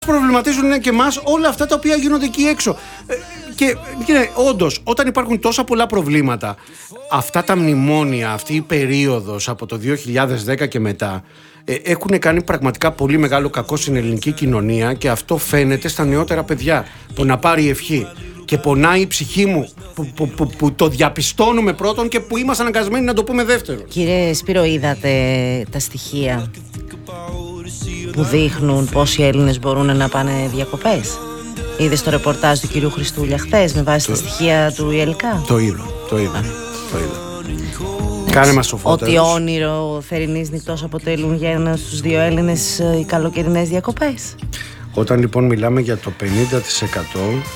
προβληματίζουν είναι και εμάς όλα αυτά τα οποία γίνονται εκεί έξω. Και όντως, όταν υπάρχουν τόσα πολλά προβλήματα, αυτά τα μνημόνια, αυτή η περίοδος από το 2010 και μετά, έχουν κάνει πραγματικά πολύ μεγάλο κακό στην ελληνική κοινωνία και αυτό φαίνεται στα νεότερα παιδιά που να πάρει ευχή. Και πονάει η ψυχή μου που το διαπιστώνουμε πρώτον και που είμαστε αναγκασμένοι να το πούμε δεύτερον. Κύριε Σπύρο, είδατε τα στοιχεία που δείχνουν πόσοι Έλληνες μπορούν να πάνε διακοπές? Είδες το ρεπορτάζ του κυρίου Χριστούλια χθες με βάση τα στοιχεία του ΙΕΛΚΑ? Το είδα. Κάνε μας σοφότερους. Ότι όνειρο θερινής νυχτός αποτελούν για έναν στους δύο Έλληνες οι καλοκαιρινές διακοπές. Όταν λοιπόν μιλάμε για το 50%,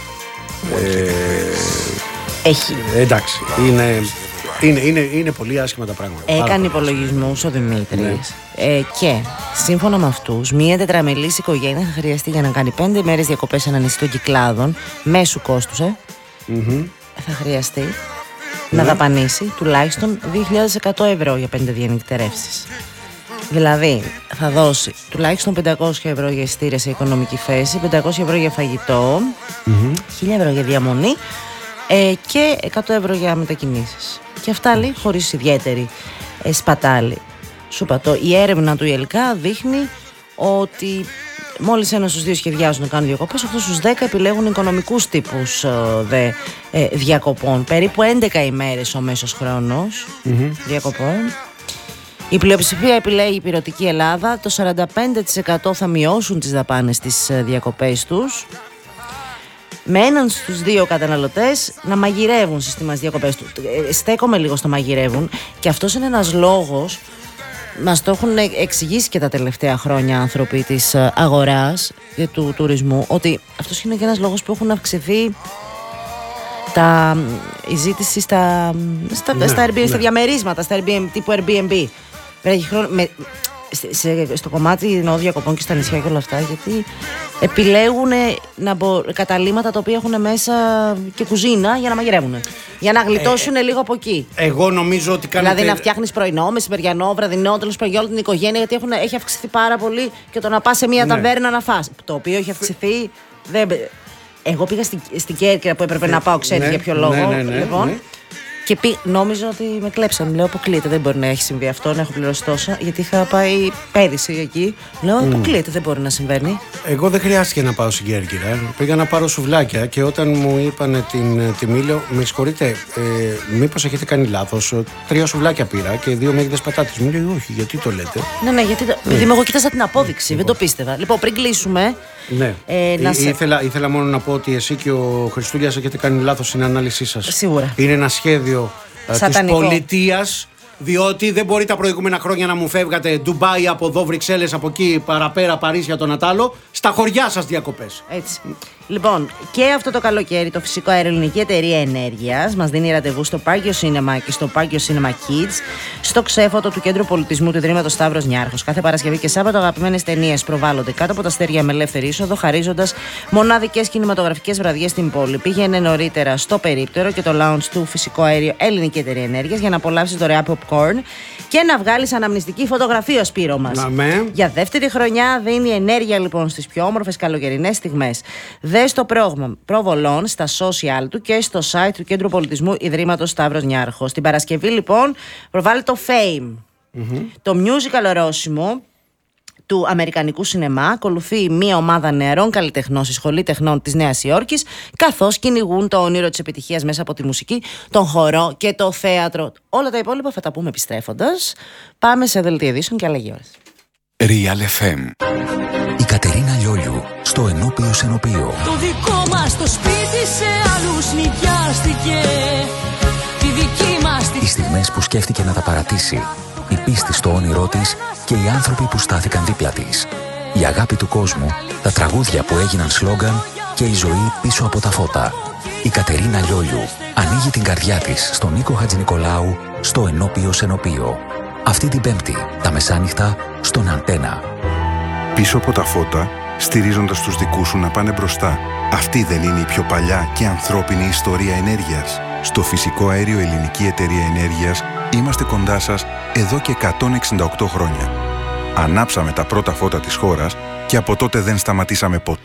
εντάξει, είναι πολύ άσχημα τα πράγματα. Έκανε υπολογισμούς ο Δημήτρης, και σύμφωνα με αυτούς, μία τετραμελής οικογένεια θα χρειαστεί για να κάνει 5 μέρες διακοπές σε ένα νησί των Κυκλάδων, μέσου κόστους, θα χρειαστεί να δαπανίσει τουλάχιστον 2.100 ευρώ για 5 διανυκτερεύσεις. Δηλαδή θα δώσει τουλάχιστον 500 ευρώ για εισιτήρια σε οικονομική θέση, 500 ευρώ για φαγητό, 1.000 ευρώ για διαμονή και 100 ευρώ για μετακινήσεις. Και αυτά λέει χωρίς ιδιαίτερη σπατάλη. Σου είπα, η έρευνα του ΙΕΛΚΑ δείχνει ότι μόλις ένας στους δύο σχεδιάζουν να κάνουν διακοπές, αυτούς στους 10 επιλέγουν οικονομικούς τύπους διακοπών. Περίπου 11 ημέρες ο μέσος χρόνος διακοπών. Η πλειοψηφία επιλέγει υπηρετική Ελλάδα, το 45% θα μειώσουν τις δαπάνες στις διακοπές τους, με έναν στους δύο καταναλωτές να μαγειρεύουν στις διακοπές τους. Στέκομαι λίγο στο μαγειρεύουν και αυτός είναι ένας λόγος, μας το έχουν εξηγήσει και τα τελευταία χρόνια άνθρωποι της αγοράς και του τουρισμού, ότι αυτός είναι και ένας λόγος που έχουν αυξηθεί η ζήτηση στα διαμερίσματα, στα Airbnb, τύπου Airbnb. Στο κομμάτι διακοπών και στα νησιά και όλα αυτά, γιατί επιλέγουν καταλύματα τα οποία έχουν μέσα και κουζίνα για να μαγειρεύουν, για να γλιτώσουν λίγο από εκεί. Εγώ νομίζω ότι κάνετε... Δηλαδή να φτιάχνεις πρωινό, μεσημεριανό, βραδινό, τέλος πάντων για όλη την οικογένεια, γιατί έχει αυξηθεί πάρα πολύ και το να πας σε μια ταβέρνα να φας, το οποίο έχει αυξηθεί. Εγώ πήγα στην Κέρκυρα που έπρεπε να πάω, ξέρεις για ποιο λόγο. Λοιπόν. Και νόμιζα ότι με κλέψαν. Λέω, αποκλείεται, δεν μπορεί να έχει συμβεί αυτό, να έχω πληρώσει τόσα, γιατί είχα πάει πέρυσι εκεί. Λέω, αποκλείεται, δεν μπορεί να συμβαίνει. Εγώ δεν χρειάστηκε να πάω στην Κέρκυρα. Πήγα να πάρω σουβλάκια και όταν μου είπαν την τιμή, λέω, με συγχωρείτε, μήπως έχετε κάνει λάθος? 3 σουβλάκια πήρα και 2 μέγιδες πατάτες. Μου λέει, όχι, γιατί το λέτε? Ναι, γιατί. Επειδή εγώ κοίταζα την απόδειξη, δεν το πίστευα. Λοιπόν, πριν κλείσουμε. Ναι. Ήθελα μόνο να πω ότι εσύ και ο Χριστούλιας έχετε κάνει λάθος στην ανάλυση σας. Σίγουρα. Είναι ένα σχέδιο της πολιτείας, διότι δεν μπορεί τα προηγούμενα χρόνια να μου φεύγατε Ντουμπάι από εδώ, Βρυξέλλες από εκεί, παραπέρα, Παρίσια, τον Ατάλο, στα χωριά σας διακοπές. Έτσι. Λοιπόν, και αυτό το καλοκαίρι το Φυσικό Αέριο Ελληνική Εταιρεία Ενέργειας μας δίνει ραντεβού στο Πάρκιο Σίνεμα και στο Πάρκιο Σίνεμα Kids, στο ξέφωτο του Κέντρου Πολιτισμού του Ιδρύματος Σταύρος Νιάρχος. Κάθε Παρασκευή και Σάββατο αγαπημένες ταινίες προβάλλονται κάτω από τα αστέρια με ελεύθερη είσοδο, χαρίζοντας μοναδικές κινηματογραφικές βραδιές στην πόλη. Πήγαινε νωρίτερα στο περίπτερο και το lounge του Φυσικό Αέριο Ελληνική Εταιρεία Ενέργειας για να απολαύσεις δωρεά popcorn και να βγάλεις αναμνηστική φωτογραφία, Σπύρο μας. Για δεύτερη χρονιά δίνει ενέργεια λοιπόν στις πιο όμορφες καλοκαιρινές στιγμές. Δες το προβολόν στα social του και στο site του Κέντρου Πολιτισμού Ιδρύματος Σταύρος Νιάρχος. Την Παρασκευή λοιπόν προβάλλει το Fame, το musical ορόσημο του Αμερικανικού σινεμά. Ακολουθεί μια ομάδα νεαρών καλλιτεχνών στη Σχολή Τεχνών της Νέας Υόρκης, καθώς κυνηγούν το όνειρο της επιτυχίας μέσα από τη μουσική, τον χορό και το θέατρο. Όλα τα υπόλοιπα θα τα πούμε επιστρέφοντας. Πάμε σε δελτία ειδήσεων και αλλαγή ώρας. Real FM. Η Κατερίνα Λιόλιου στο Ενώπιο Σενωπείο. Το δικό μας το σπίτι σε άλλους νοικιάστηκε. Τη δική μας τη... Οι στιγμές που σκέφτηκε να τα παρατήσει, η πίστη στο όνειρό της και οι άνθρωποι που στάθηκαν δίπλα της. Η αγάπη του κόσμου, τα τραγούδια που έγιναν σλόγγαν και η ζωή πίσω από τα φώτα. Η Κατερίνα Λιόλιου ανοίγει την καρδιά της στον Νίκο Χατζηνικολάου στο Ενώπιο Σενωπείο. Αυτή την Πέμπτη, τα μεσάνυχτα, στον Αντένα. Πίσω από τα φώτα, στηρίζοντας τους δικούς σου να πάνε μπροστά. Αυτή δεν είναι η πιο παλιά και ανθρώπινη ιστορία ενέργειας? Στο Φυσικό Αέριο Ελληνική Εταιρεία Ενέργειας είμαστε κοντά σας εδώ και 168 χρόνια. Ανάψαμε τα πρώτα φώτα της χώρας Και από τότε δεν σταματήσαμε ποτέ